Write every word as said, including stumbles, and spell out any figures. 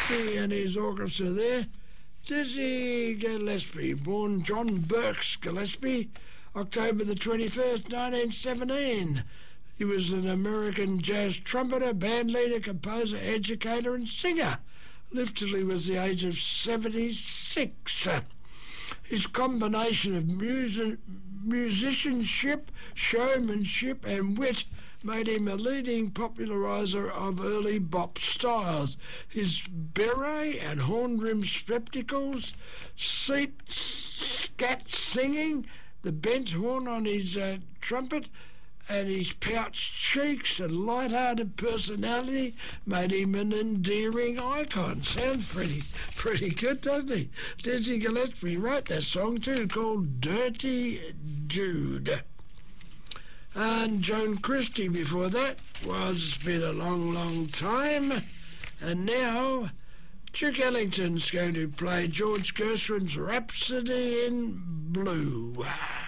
Gillespie and his orchestra there. Dizzy Gillespie, born John Burks Gillespie, October the twenty-first, nineteen seventeen. He was an American jazz trumpeter, bandleader, composer, educator and singer. Lived till he was the age of seventy-six. His combination of music, musicianship, showmanship and wit made him a leading populariser of early bop styles. His beret and horn-rimmed spectacles, seat scat singing, the bent horn on his uh, trumpet, and his pouched cheeks and light-hearted personality made him an endearing icon. Sounds pretty pretty good, doesn't he? Dizzy Gillespie wrote that song too, called Dirty Dude. And Joan Christie before that. Was it's been a long, long time. And now Duke Ellington's going to play George Gershwin's Rhapsody in Blue.